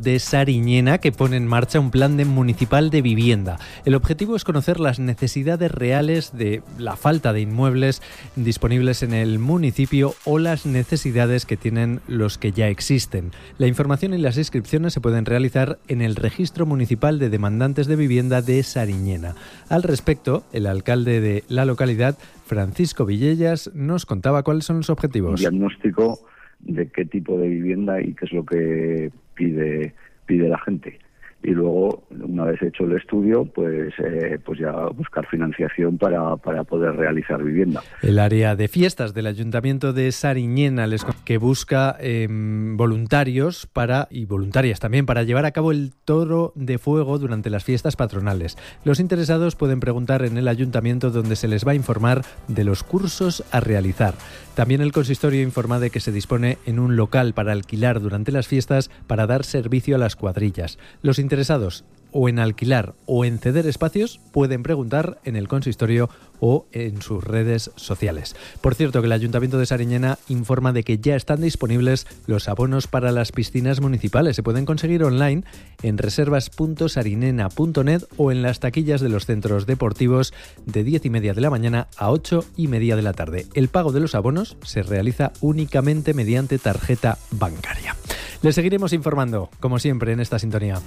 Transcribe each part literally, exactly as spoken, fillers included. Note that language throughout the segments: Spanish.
de Sariñena, que pone en marcha un plan de municipal de vivienda. El objetivo es conocer las necesidades reales de la falta de inmuebles disponibles en el municipio o las necesidades que tienen los que ya existen. La información y las inscripciones se pueden realizar en el Registro Municipal de Demandantes de Vivienda de Sariñena. Al respecto, el alcalde de la localidad, Francisco Villellas, nos contaba cuáles son los objetivos. Un diagnóstico de qué tipo de vivienda y qué es lo que pide pide la gente. Y luego, una vez hecho el estudio, pues eh, pues ya buscar financiación para, para poder realizar vivienda. El área de fiestas del Ayuntamiento de Sariñena, les que busca eh, voluntarios para y voluntarias también para llevar a cabo el toro de fuego durante las fiestas patronales. Los interesados pueden preguntar en el Ayuntamiento, donde se les va a informar de los cursos a realizar. También el consistorio informa de que se dispone en un local para alquilar durante las fiestas para dar servicio a las cuadrillas. Los interesados o en alquilar o en ceder espacios pueden preguntar en el consistorio o en sus redes sociales. Por cierto, que el Ayuntamiento de Sariñena informa de que ya están disponibles los abonos para las piscinas municipales. Se pueden conseguir online en reservas punto sarinena punto net o en las taquillas de los centros deportivos de diez y media de la mañana a ocho y media de la tarde. El pago de los abonos se realiza únicamente mediante tarjeta bancaria. Les seguiremos informando, como siempre, en esta sintonía.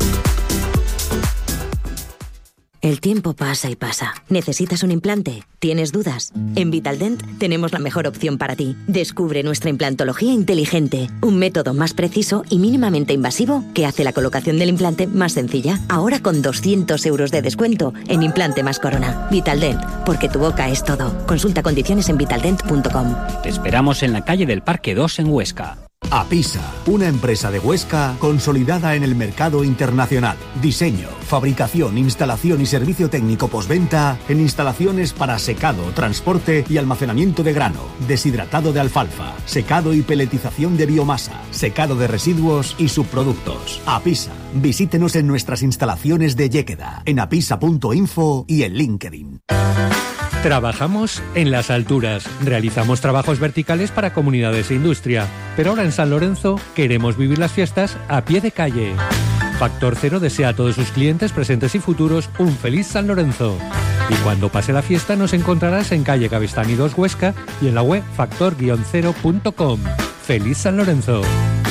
El tiempo pasa y pasa. ¿Necesitas un implante? ¿Tienes dudas? En Vitaldent tenemos la mejor opción para ti. Descubre nuestra implantología inteligente, un método más preciso y mínimamente invasivo que hace la colocación del implante más sencilla. Ahora con doscientos euros de descuento en implante más corona. Vitaldent, porque tu boca es todo. Consulta condiciones en vitaldent punto com. Te esperamos en la calle del Parque dos en Huesca. Apisa, una empresa de Huesca consolidada en el mercado internacional. Diseño, fabricación, instalación y servicio técnico postventa en instalaciones para secado, transporte y almacenamiento de grano, deshidratado de alfalfa, secado y peletización de biomasa, secado de residuos y subproductos. Apisa, visítenos en nuestras instalaciones de Lléqueda, en apisa punto info y en LinkedIn. Trabajamos en las alturas, realizamos trabajos verticales para comunidades e industria, pero ahora en San Lorenzo queremos vivir las fiestas a pie de calle. Factor Cero desea a todos sus clientes presentes y futuros un feliz San Lorenzo. Y cuando pase la fiesta nos encontrarás en calle Gavestani dos Huesca y en la web factor cero punto com. ¡Feliz San Lorenzo!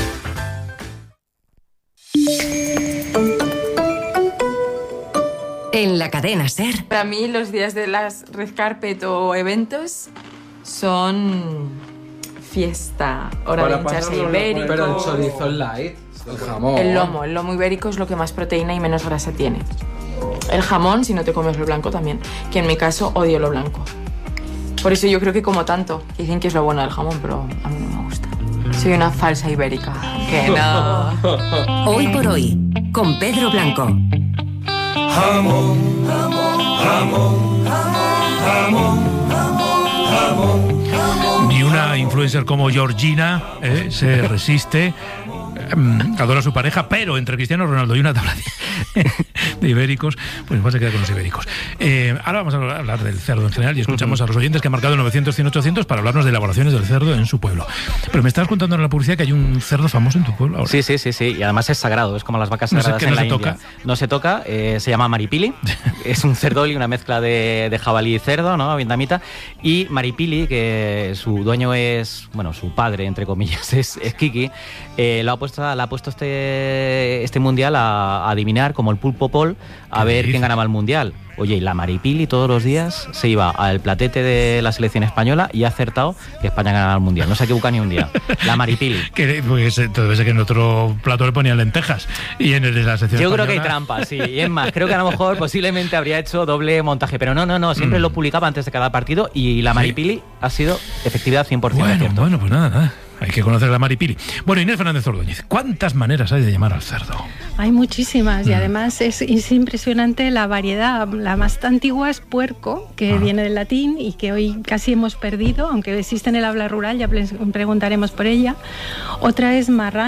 En la cadena SER. Para mí los días de las red carpet o eventos son fiesta, hora de hincharse ibérico. Pero el chorizo light, el jamón. El lomo, el lomo ibérico es lo que más proteína y menos grasa tiene. El jamón, si no te comes lo blanco también, que en mi caso odio lo blanco. Por eso yo creo que como tanto, dicen que es lo bueno del jamón, pero a mí no me gusta. Soy una falsa ibérica, que no. Hoy por hoy, con Pedro Blanco. Jamón, jamón, jamón, jamón, jamón, jamón. Ni una influencer como Georgina eh, se resiste. Adora a su pareja, pero entre Cristiano Ronaldo y una tabla de, de ibéricos, pues va a quedar con los ibéricos. Eh, ahora vamos a hablar del cerdo en general y escuchamos uh-huh. a los oyentes que han marcado novecientos, cien, ochocientos para hablarnos de elaboraciones del cerdo en su pueblo. Pero me estabas contando en la publicidad que hay un cerdo famoso en tu pueblo ahora. Sí, sí, sí, sí. Y además es sagrado, es como las vacas sagradas no sé, en no la se India. Toca. No se toca, eh, se llama maripili. Es un cerdoli, una mezcla de, de jabalí y cerdo, ¿no? Vietnamita. Y maripili, que su dueño es, bueno, su padre, entre comillas, es, es Kiki, eh, lo ha puesto, la ha puesto este este mundial a, a adivinar, como el pulpo pol, a ver quién ganaba el mundial. Oye, y la maripili todos los días se iba al platete de la selección española y ha acertado que España ganaba el mundial. No se equivoca ni un día. La maripili. Que, pues, entonces que en otro plato le ponían lentejas y en el de la selección Yo española... creo que hay trampas, sí. Y es más, creo que a lo mejor posiblemente habría hecho doble montaje. Pero no, no, no. Siempre mm. lo publicaba antes de cada partido y la maripili ¿Sí? ha sido efectividad cien por ciento. Bueno, cierto. bueno, pues nada, nada. Hay que conocer la maripili. Bueno, Inés Fernández Ordóñez, ¿cuántas maneras hay de llamar al cerdo? Hay muchísimas y además es, es impresionante la variedad. La más antigua es puerco, que ah. viene del latín y que hoy casi hemos perdido, aunque existe en el habla rural, ya preguntaremos por ella. Otra es marrano,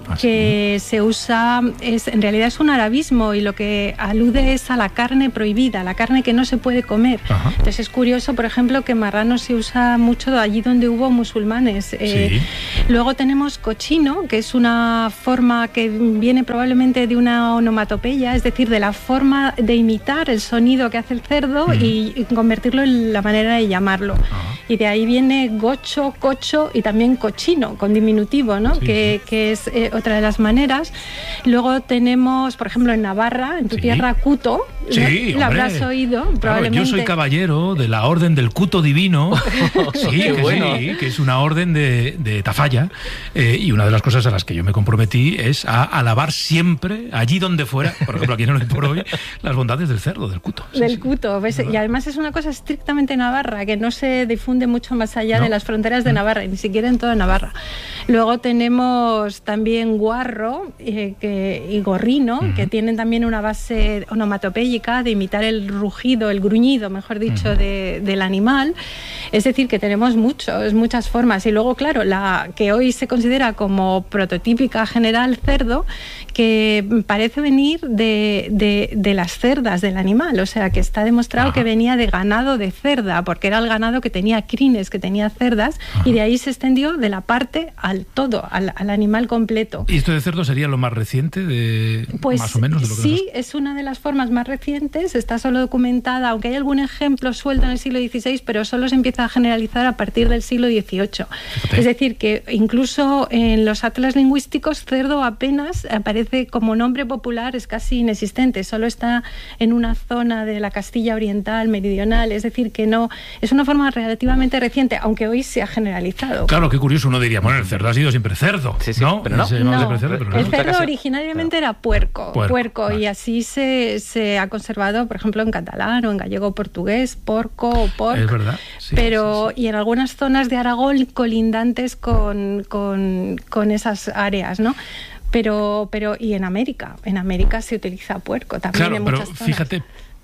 ¿Ah, que sí? se usa, es, en realidad es un arabismo y lo que alude es a la carne prohibida, la carne que no se puede comer. Ajá. Entonces es curioso, por ejemplo, que marrano se usa mucho allí donde hubo musulmanes. Eh, sí. Luego tenemos cochino, que es una forma que viene probablemente de una onomatopeya, es decir, de la forma de imitar el sonido que hace el cerdo mm. y, y convertirlo en la manera de llamarlo. Ajá. Y de ahí viene gocho, cocho y también cochino, con diminutivo, ¿no? Sí, que, sí. que es eh, otra de las maneras. Luego tenemos, por ejemplo, en Navarra, en tu sí. tierra, cuto. Sí, lo, lo habrás oído, claro, probablemente. Yo soy caballero de la Orden del Cuto Divino, sí, que, bueno. sí, que es una orden de, de Tafalla, eh, y una de las cosas a las que yo me comprometí es a alabar siempre, allí donde fuera, por ejemplo, aquí en el Hoy por Hoy, las bondades del cerdo, del cuto. Sí, del sí. cuto, ¿ves? Y además es una cosa estrictamente navarra, que no se difunde mucho más allá ¿No? de las fronteras de Navarra, ni siquiera en toda Navarra. Luego tenemos también guarro eh, que, y gorrino, uh-huh. que tienen también una base onomatopéyica de imitar el rugido, el gruñido, mejor dicho, uh-huh. de, del animal. Es decir, que tenemos muchos, muchas formas. Y luego, claro, la que hoy se considera como prototípica general cerdo, que parece venir de, de, de las cerdas del animal. O sea, que está demostrado Ajá. que venía de ganado de cerda, porque era el ganado que tenía crines, que tenía cerdas, Ajá. y de ahí se extendió de la parte al todo, al, al animal completo. ¿Y esto de cerdo sería lo más reciente, de pues más o menos? De lo que sí, nos... es una de las formas más recientes, está solo documentada, aunque hay algún ejemplo suelto en el siglo dieciséis, pero solo se empieza a generalizar a partir del siglo dieciocho. Fíjate. Es decir, que incluso en los atlas lingüísticos, cerdo apenas aparece como nombre popular, es casi inexistente, solo está en una zona de la Castilla Oriental, meridional, es decir, que no, es una forma relativamente reciente, aunque hoy se ha generalizado. Claro, qué curioso, uno diría, bueno, el cerdo ha sido siempre cerdo, sí, sí, ¿no? Pero no, no. Cerdo, pero no. El cerdo originariamente era puerco, puerco, puerco vale. Y así se, se ha conservado, por ejemplo, en catalán o en gallego-portugués, porco o porc. Es verdad. Sí, pero, sí, sí. y en algunas zonas de Aragón colindantes con, con, con esas áreas, ¿no? Pero, pero, y en América, en América se utiliza puerco también. Claro, en pero muchas zonas. Fíjate,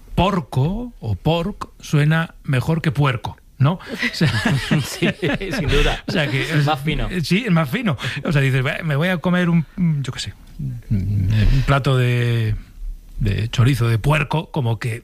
porco o porc suena mejor que puerco, ¿no? O sea, sí, sin duda. O sea que es más fino. Sí, es más fino. O sea, dices, me voy a comer un, yo qué sé, un plato de, de chorizo de puerco, como que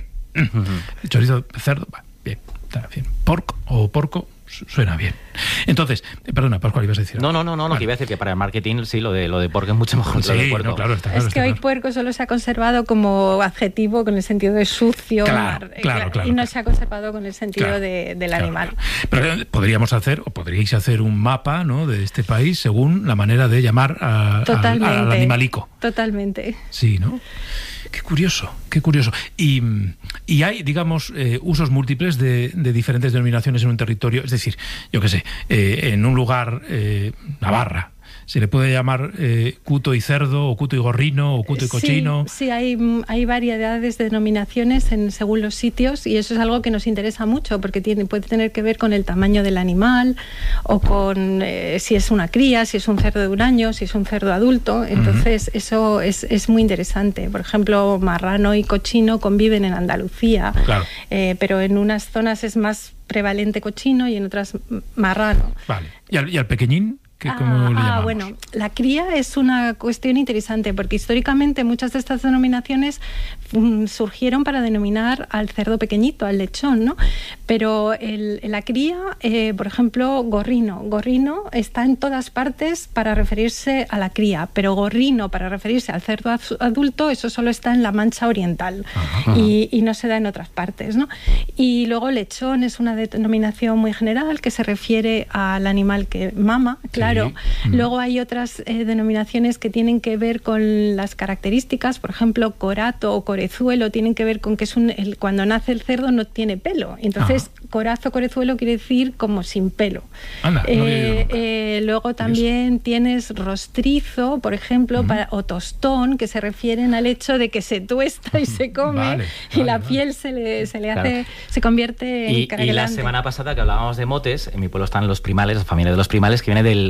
uh-huh. chorizo de cerdo, bien, está bien. Porco o porco suena bien. Entonces, perdona, Pascual, ibas a decir. No, no, no, no, vale. no, que iba a decir que para el marketing sí, lo de lo de porco es mucho mejor que sí, lo de puerco. No, claro, está claro, es que está hoy claro. puerco solo se ha conservado como adjetivo con el sentido de sucio, claro, mar, claro, claro, y no claro. se ha conservado con el sentido claro, de, del claro, animal. Claro. Pero podríamos hacer, o podríais hacer un mapa, ¿no?, de este país según la manera de llamar a, a, al animalico. Totalmente. Sí, ¿no? Qué curioso, qué curioso. Y, y hay, digamos, eh, usos múltiples de, de diferentes denominaciones en un territorio. Es decir, yo qué sé, eh, en un lugar, eh, Navarra, se le puede llamar eh, cuto y cerdo, o cuto y gorrino, o cuto y cochino. Sí, sí hay, hay variedades de denominaciones en, según los sitios, y eso es algo que nos interesa mucho, porque tiene, puede tener que ver con el tamaño del animal, o con eh, si es una cría, si es un cerdo de un año, si es un cerdo adulto. Entonces, uh-huh. eso es, es muy interesante. Por ejemplo, marrano y cochino conviven en Andalucía, claro. eh, pero en unas zonas es más prevalente cochino y en otras marrano. Vale. ¿Y al, y al pequeñín? ¿Qué, cómo ah, le llamamos? ah, bueno, la cría es una cuestión interesante porque históricamente muchas de estas denominaciones um, surgieron para denominar al cerdo pequeñito, al lechón, ¿no? Pero el, la cría, eh, por ejemplo, gorrino. Gorrino está en todas partes para referirse a la cría, pero gorrino para referirse al cerdo adulto, eso solo está en la Mancha Oriental y, y no se da en otras partes, ¿no? Y luego lechón es una denominación muy general que se refiere al animal que mama, claro. Claro. Sí. Luego hay otras eh, denominaciones que tienen que ver con las características, por ejemplo, corato o corezuelo tienen que ver con que es un, el, cuando nace el cerdo no tiene pelo. Entonces, Ajá. corazo, corezuelo quiere decir como sin pelo. Anda, eh, no eh, luego también tienes rostrizo, por ejemplo, uh-huh. para, o tostón, que se refieren al hecho de que se tuesta y se come vale, y vale, la vale. piel se le, se le hace, claro. se convierte en y, caracolante. Y la semana pasada que hablábamos de motes, en mi pueblo están los primales, la familia de los primales, que viene del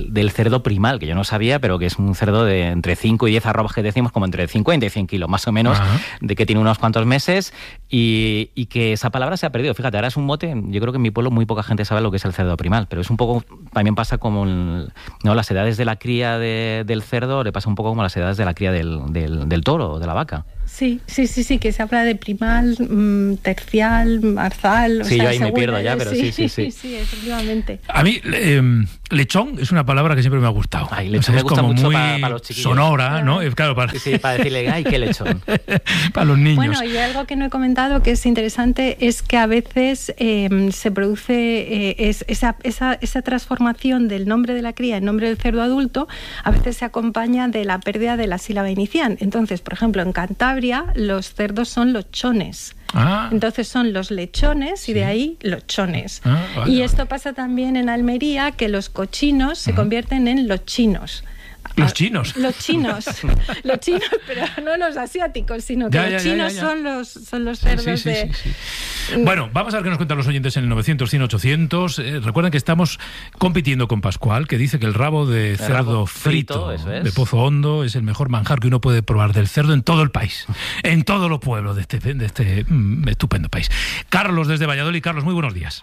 del, del cerdo primal, que yo no sabía, pero que es un cerdo de entre cinco y diez arrobas, que decimos como entre cincuenta y cien kilos, más o menos, ajá, de que tiene unos cuantos meses y, y que esa palabra se ha perdido. Fíjate, ahora es un mote, yo creo que en mi pueblo muy poca gente sabe lo que es el cerdo primal, pero es un poco, también pasa como el, no, las edades de la cría de, del cerdo, le pasa un poco como las edades de la cría del, del, del toro o de la vaca. Sí, sí, sí, sí, que se habla de primal, mmm, tercial, marzal. Sí, o sea, yo ahí me pierdo ya, pero sí, sí, sí. Sí, sí, efectivamente. A mí, eh, lechón es una palabra que siempre me ha gustado. Ay, lechón, o sea, me es gusta como mucho muy para, para los chiquillos. Sonora, ¿no? Claro, para... Sí, sí, para decirle, ay, qué lechón. Para los niños. Bueno, y algo que no he comentado que es interesante es que a veces eh, se produce eh, es, esa, esa, esa transformación del nombre de la cría en nombre del cerdo adulto, a veces se acompaña de la pérdida de la sílaba inicial. Entonces, por ejemplo, en Cantabria los cerdos son lochones. Ah. Entonces son los lechones y sí, de ahí lochones. Ah, vale, y esto vale. pasa también en Almería, que los cochinos se uh-huh. convierten en lochinos. Los chinos. Los chinos. Los chinos, pero no los asiáticos, sino que ya, los ya, chinos ya, ya, ya. son los son los cerdos sí, sí, de... Sí, sí, sí. Bueno, vamos a ver qué nos cuentan los oyentes en el novecientos, cien, ochocientos. Eh, recuerden que estamos compitiendo con Pascual, que dice que el rabo de el cerdo rabo frito, frito eso es. de Pozo Hondo es el mejor manjar que uno puede probar del cerdo en todo el país, en todos los pueblos de este, de este mm, estupendo país. Carlos, desde Valladolid. Carlos, muy buenos días.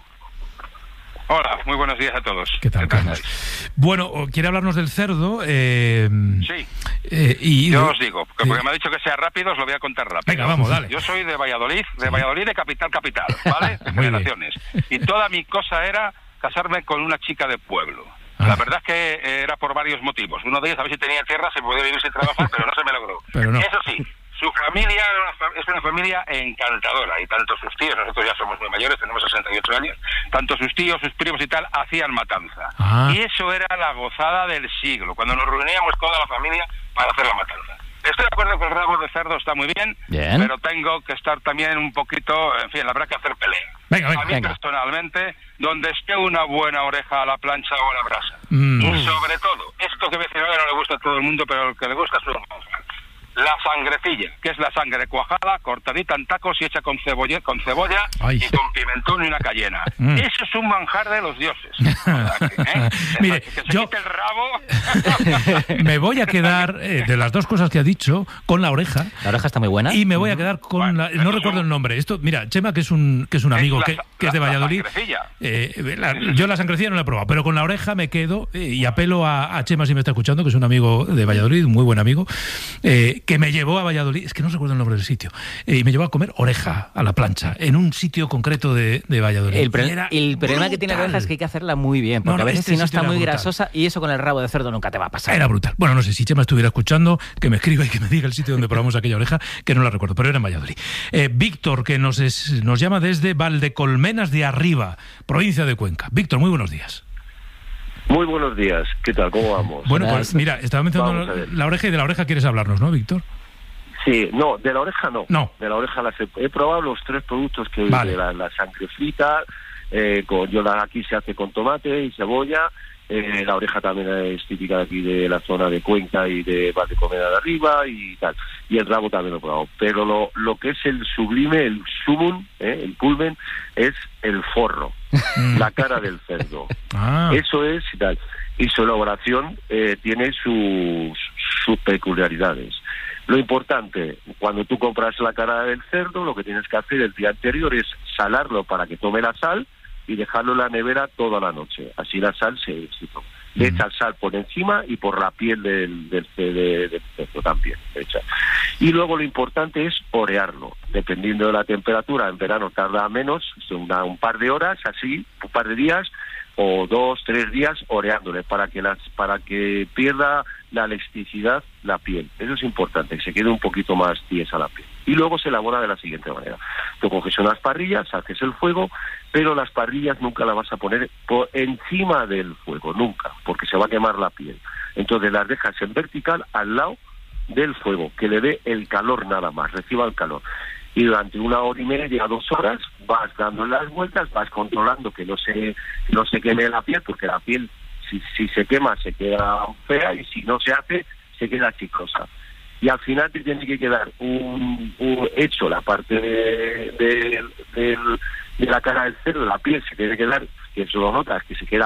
Hola, muy buenos días a todos. ¿Qué tal, Carlos? Bueno, quiere hablarnos del cerdo. Eh, sí. Eh, y, Yo os digo, porque eh, me ha dicho que sea rápido, os lo voy a contar rápido. Venga, vamos, dale. Yo soy de Valladolid, de sí. Valladolid de capital, capital, ¿vale? De generaciones. Y toda mi cosa era casarme con una chica de pueblo. Ah. La verdad es que eh, era por varios motivos. Uno de ellos, a ver si tenía tierra, se podía vivir sin trabajar, pero no se me logró. Pero no. Eso sí. Su familia es una familia encantadora y tanto sus tíos, nosotros ya somos muy mayores, tenemos sesenta y ocho años, tanto sus tíos, sus primos y tal, hacían matanza. Ah. Y eso era la gozada del siglo, cuando nos reuníamos toda la familia para hacer la matanza. Estoy de acuerdo que el rabo de cerdo está muy bien, bien, pero tengo que estar también un poquito, en fin, habrá que hacer pelea. Venga, venga, a mí venga. personalmente, donde esté una buena oreja a la plancha o a la brasa. Mm. Y sobre todo, esto que voy a decir ahora no le gusta a todo el mundo, pero lo que le gusta es un la sangrecilla, que es la sangre cuajada, cortadita en tacos y hecha con cebolla, con cebolla y con pimentón y una cayena. Mm. Eso es un manjar de los dioses. ¿Eh? Mire, que se yo quite el rabo. Me voy a quedar eh, de las dos cosas que ha dicho con la oreja. La oreja está muy buena. Y me voy a quedar con bueno, la, no recuerdo el nombre. Esto, mira, Chema, que es un que es un amigo es la, que, que la, es de Valladolid. La eh, la, yo la sangrecilla no la he probado, pero con la oreja me quedo eh, y apelo a, a Chema si me está escuchando, que es un amigo de Valladolid, un muy buen amigo. Eh, que me llevó a Valladolid, es que no recuerdo el nombre del sitio, eh, y me llevó a comer oreja a la plancha, en un sitio concreto de, de Valladolid. El, pre el problema que tiene la oreja es que hay que hacerla muy bien, porque no, no, a veces este si no está muy brutal. grasosa, y eso con el rabo de cerdo nunca te va a pasar. Era brutal. Bueno, no sé, si Chema estuviera escuchando, que me escriba y que me diga el sitio donde probamos aquella oreja, que no la recuerdo, pero era en Valladolid. Eh, Víctor, que nos, es, nos llama desde Valdecolmenas de Arriba, provincia de Cuenca. Víctor, muy buenos días. Muy buenos días. ¿Qué tal? ¿Cómo vamos? Bueno, pues mira, estaba mencionando la, la oreja y de la oreja quieres hablarnos, ¿no, Víctor? Sí, no, de la oreja no. No. De la oreja las he, he probado los tres productos que vale. de la, la sangre frita, eh, con, yo la, aquí se hace con tomate y cebolla, eh, la oreja también es típica de aquí de la zona de Cuenca y de Valdecolmenas de Arriba y tal. Y el rabo también lo he probado. Pero lo, lo que es el sublime, el sumum, eh, el culmen, es el forro, la cara del cerdo. Ah. Eso es y tal. Y su elaboración eh, tiene sus, sus peculiaridades. Lo importante, cuando tú compras la cara del cerdo, lo que tienes que hacer el día anterior es salarlo para que tome la sal y dejarlo en la nevera toda la noche. Así la sal se, se toma. Le echas sal por encima y por la piel del, del, del, del cerdo también. Echa. Y luego lo importante es orearlo. Dependiendo de la temperatura, en verano tarda menos, una, un par de horas, así, un par de días, o dos, tres días oreándole para que las para que pierda la elasticidad la piel. Eso es importante, que se quede un poquito más tiesa la piel. Y luego se elabora de la siguiente manera. Tú coges unas parrillas, haces el fuego, pero las parrillas nunca las vas a poner por encima del fuego, nunca, porque se va a quemar la piel. Entonces las dejas en vertical al lado del fuego, que le dé el calor nada más, reciba el calor. Y durante una hora y media, dos horas, vas dando las vueltas, vas controlando que no se no se queme la piel, porque la piel, si, si se quema, se queda fea, y si no se hace, se queda chiclosa. Y al final te tiene que quedar un, un hecho la parte de, de, de, de la cara del cerdo, la piel se tiene que quedar, que eso lo notas, que se queda